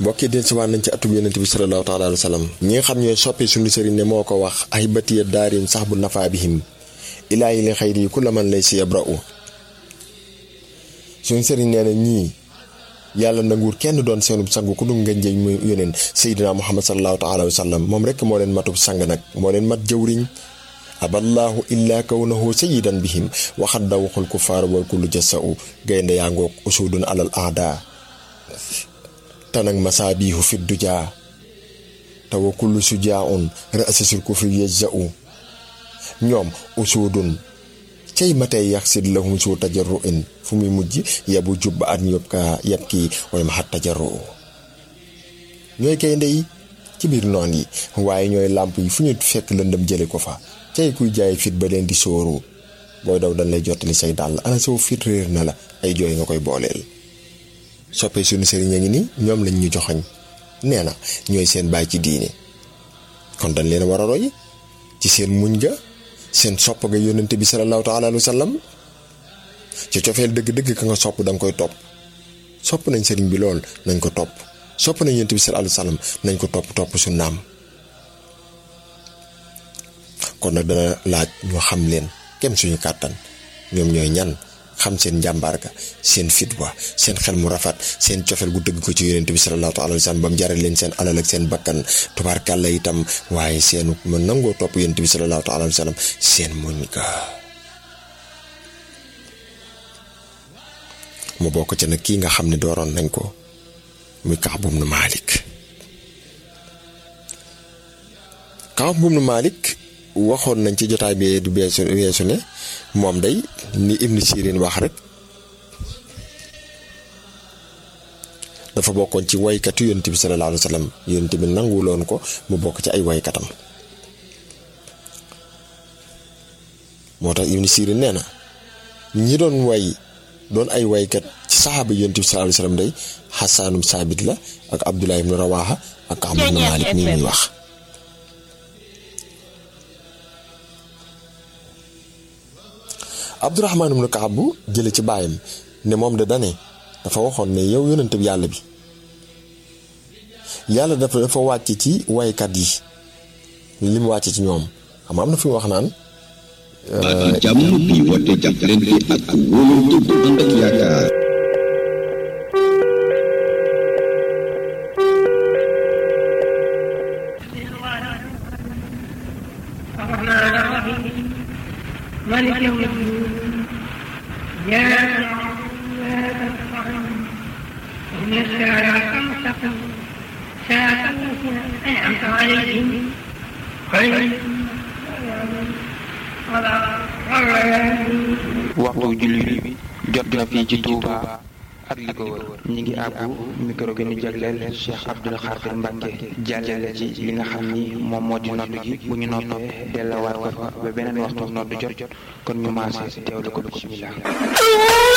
mbokki den si waan nañ ci atub yonent bi sallallahu taala alayhi wa sallam ñi nga xam ñooy soppi suñu sëriñ ne moo ko wax ay batiya daarin sax bu nafaa bihim ilaahi li xayri yi ku la man lay si yabra'u suñu sëriñ nee na ñii yàlla nanguur kenn doon seenub sang ku dul nga njëñ muy yóneen Seydina Muhammad sallallahu taala alayhi wa sallam moom rekk moo leen matub sang nag moo leen mat jëwriñ aballahu illa kawnahu sayyidan bihim waxat da waxul kufaar wal kullu jasa'u gaynde yaa ngoog usudun alal aada tanag masaabihu fi dujaa tawa kullu sujaa'un ra'sasul kufri yajza'u ñoom usudun cay matay yaxsid lahum su tajarru'in fu muy mujj yabu jubba at yób ka yab kii way ma xat tajarru'u ñooy gaynde yi ci biir noon yi waaye ñooy làmp yi fu ñu fekk lëndëm jële ko fa cay kuy jaay fit ba leen di sóoru booy daw dañ lay jottali say dàll ana soo fit réer na la ay jooy nga koy booleel soppee suñu sëriñ a ngi ni ñoom lañ ñu joxoñ nee na ñooy seen baay ci diine kon dañ leen war a roy ci seen muñ ga seen sopp ga yónnente bi sallallahu taala alayhi wa sallam ci cofeel dëgg-dëgg ka nga sopp danga koy topp sopp nañ sëriñ bi lool nañ ko topp sopp nañ yónnente bi sallallahu alayhi wa sallam nañ ko topp su naam kon nag dana laaj ñu xam leen kem suñu kàttan ñoom ñooy ñan xam seen njàmbaar ga seen fitwa seen xel mu rafet seen cofeel gu dëgg ko ci yonent bi sallallahu alayhi wa sallam ba mu jaral leen seen alal ak seen bakkan tubaarkàlla itam waaye seenu ma nangoo topp yonent bi sallallahu alayhi wa sallam seen muñ ga mu bokk ca nag kii nga xam ne dooroon nañ ko muy Kaab ibn Malik. Kaab ibn Malik waxoon nañ ci jotaay bi du weesu ne moom day ni Ibn Sirin wax rek dafa bokkoon ci waykatu yonent bi sallallahu alayhi wa sallam yonent bi nanguloon ko mu bokk ci ay waykatam moo tax Ibn Sirin nee na ñi doon way doon ay waykat ci saxaaba yonent bi sallallahu alayhi wa sallam day Xasaanum Saabit la ak Abdullah ibn Rawaha ak Kaab ibn Malik nii muy wax Abdurahmaan ibn Kaab jële ci baayam ne moom de dane dafa waxoon ne yow yonent bi yàlla bi yàlla dafa wàcc ci waykat yi li mu wàcc ci ñoom xam am na fi mu wax naan jàmm bi woote jàppalante ak wóolu bu ànd ak yaakaar مالك يوم الدين إياك نعبد وإياك نستعين اهدنا الصراط المستقيم صراط الذين أنعمت عليهم غير waxtu julli bi jot na fii ci Touba ak li ko wër ñi ngi àbbu micro gi ñu jagleel Cheikh Abdoul Khadir Mbacke jàllale ci li nga xam ni moom moo di noddu gi bu ñu noppee delluwaat ko fa ba beneen waxtu noddu jot kon ñu maase teewlu ko bismillah